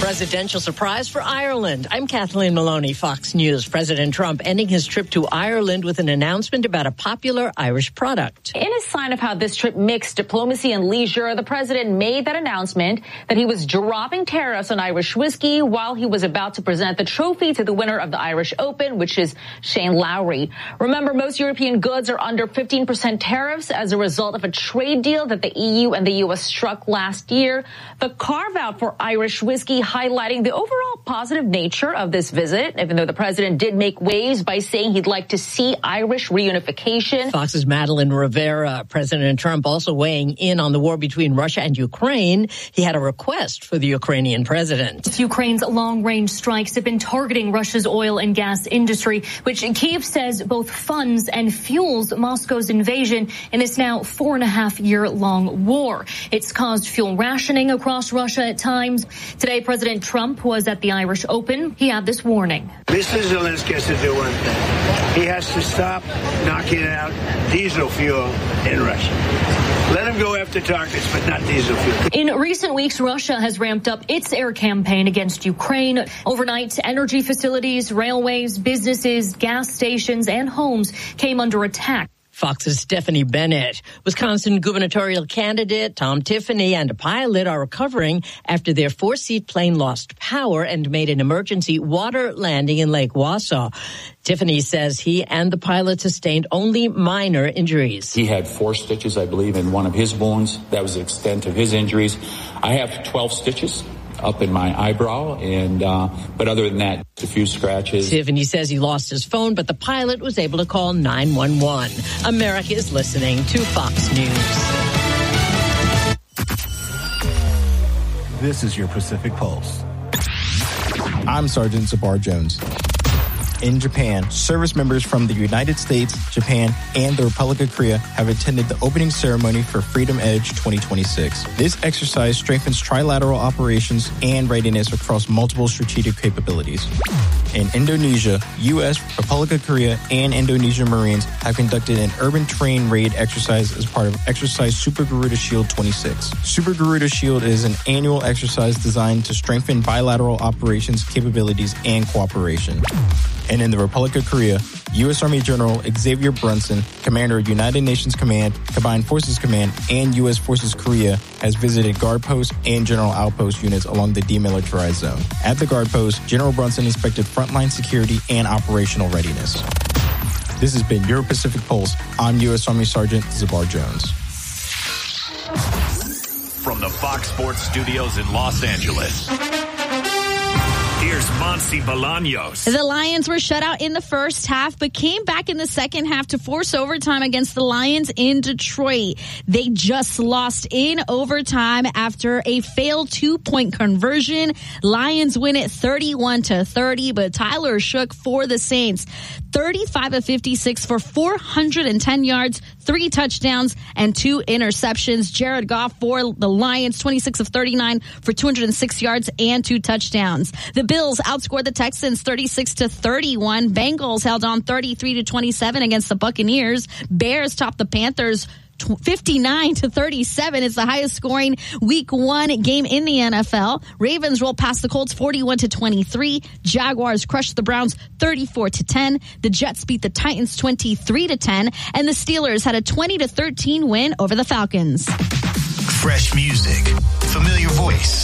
Presidential surprise for Ireland. I'm Kathleen Maloney, Fox News. President Trump ending his trip to Ireland with an announcement about a popular Irish product. In a sign of how this trip mixed diplomacy and leisure, the president made that announcement that he was dropping tariffs on Irish whiskey while he was about to present the trophy to the winner of the Irish Open, which is Shane Lowry. Remember, most European goods are under 15% tariffs as a result of a trade deal that the EU and the U.S. struck last year. The carve-out for Irish whiskey highlighting the overall positive nature of this visit, even though the president did make waves by saying he'd like to see Irish reunification. Fox's Madeline Rivera. President Trump also weighing in on the war between Russia and Ukraine. He had a request for the Ukrainian president. Ukraine's long-range strikes have been targeting Russia's oil and gas industry, which Kyiv says both funds and fuels Moscow's invasion in this now 4.5-year-long war. It's caused fuel rationing across Russia at times. Today, President Trump was at the Irish Open. He had this warning. Mr. Zelensky has to do one thing. He has to stop knocking out diesel fuel in Russia. Let him go after targets, but not diesel fuel. In recent weeks, Russia has ramped up its air campaign against Ukraine. Overnight, energy facilities, railways, businesses, gas stations, and homes came under attack. Fox's Stephanie Bennett. Wisconsin gubernatorial candidate Tom Tiffany and a pilot are recovering after their 4-seat plane lost power and made an emergency water landing in Lake Wausau. Tiffany says he and the pilot sustained only minor injuries. He had 4 stitches, I believe, in one of his wounds. That was the extent of his injuries. I have 12 stitches up in my eyebrow, and but other than that, a few scratches. Tiffany says he lost his phone, but the pilot was able to call 911. America is listening to Fox News. This is your Pacific Pulse. I'm Sergeant Zabar Jones. In Japan, service members from the United States, Japan, and the Republic of Korea have attended the opening ceremony for Freedom Edge 2026. This exercise strengthens trilateral operations and readiness across multiple strategic capabilities. In Indonesia, U.S., Republic of Korea, and Indonesian Marines have conducted an urban terrain raid exercise as part of Exercise Super Garuda Shield 26. Super Garuda Shield is an annual exercise designed to strengthen bilateral operations, capabilities, and cooperation. And in the Republic of Korea, U.S. Army General Xavier Brunson, Commander of United Nations Command, Combined Forces Command, and U.S. Forces Korea, has visited guard posts and general outpost units along the demilitarized zone. At the guard post, General Brunson inspected frontline security and operational readiness. This has been your Pacific Pulse. I'm U.S. Army Sergeant Zabar Jones. From the Fox Sports Studios in Los Angeles, here's Monsi Bolaños. The Lions were shut out in the first half, but came back in the second half to force overtime against the Lions in Detroit. They just lost in overtime after a failed 2-point conversion. Lions win it 31-30, but Tyler Shough for the Saints. 35 of 56 for 410 yards, 3 touchdowns, and 2 interceptions. Jared Goff for the Lions, 26 of 39 for 206 yards and 2 touchdowns. The Bills outscored the Texans 36-31. Bengals held on 33-27 against the Buccaneers. Bears topped the Panthers 59-37. It's the highest scoring week 1 game in the NFL. Ravens rolled past the Colts 41-23. Jaguars crushed the Browns 34-10. The Jets beat the Titans 23-10. And the Steelers had a 20-13 win over the Falcons. Fresh music, familiar voice.